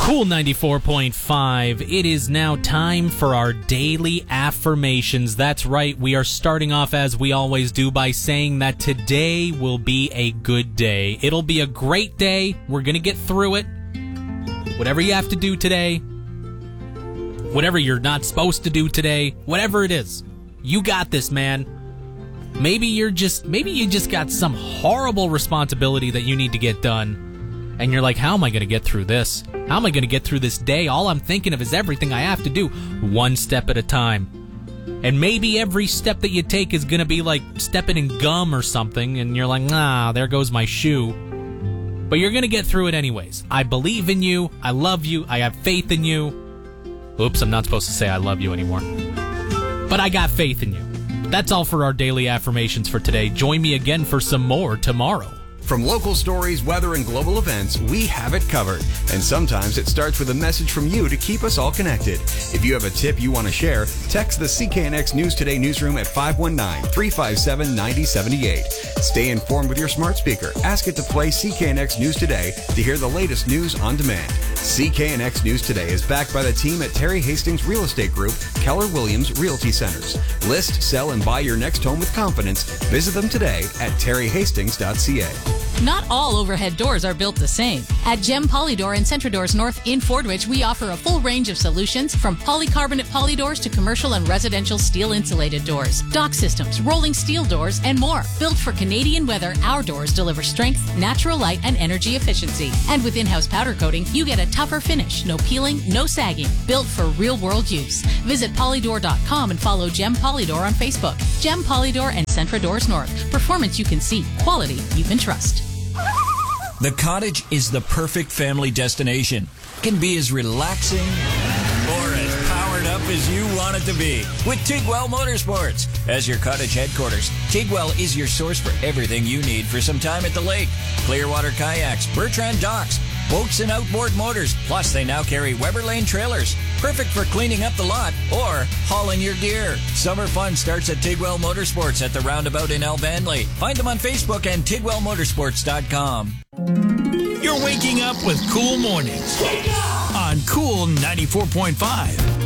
Cool 94.5. It is now time for our daily affirmations. That's right, we are starting off as we always do by saying that today will be a good day. It'll be a great day. We're going to get through it. Whatever you have to do today, whatever you're not supposed to do today, whatever it is, you got this, man. Maybe you just got some horrible responsibility that you need to get done. And you're like, how am I going to get through this? How am I going to get through this day? All I'm thinking of is everything I have to do, one step at a time. And maybe every step that you take is going to be like stepping in gum or something, and you're like, nah, there goes my shoe. But you're going to get through it anyways. I believe in you. I love you. I have faith in you. Oops, I'm not supposed to say I love you anymore. But I got faith in you. That's all for our daily affirmations for today. Join me again for some more tomorrow. From local stories, weather, and global events, we have it covered. And sometimes it starts with a message from you to keep us all connected. If you have a tip you want to share, text the CKNX News Today newsroom at 519-357-9078. Stay informed with your smart speaker. Ask it to play CKNX News Today to hear the latest news on demand. CKNX News Today is backed by the team at Terry Hastings Real Estate Group, Keller Williams Realty Centers. List, sell, and buy your next home with confidence. Visit them today at terryhastings.ca. Not all overhead doors are built the same. At Gem Polydor and Centradoors North in Fordwich, we offer a full range of solutions from polycarbonate polydoors to commercial and residential steel insulated doors, dock systems, rolling steel doors, and more. Built for Canadian weather, our doors deliver strength, natural light, and energy efficiency. And with in-house powder coating, you get a tougher finish. No peeling, no sagging. Built for real-world use. Visit polydor.com and follow Gem Polydor on Facebook. Gem Polydor and Centradoors North. Performance you can see. Quality you can trust. The Cottage is the perfect family destination. It can be as relaxing or as powered up as you want it to be with Tigwell Motorsports. As your Cottage headquarters, Tigwell is your source for everything you need for some time at the lake. Clearwater kayaks, Bertrand docks, boats and outboard motors. Plus, they now carry Weber Lane trailers. Perfect for cleaning up the lot or hauling your gear. Summer fun starts at Tigwell Motorsports at the roundabout in Elvanley. Find them on Facebook and TigwellMotorsports.com. You're waking up with Cool Mornings on Cool 94.5.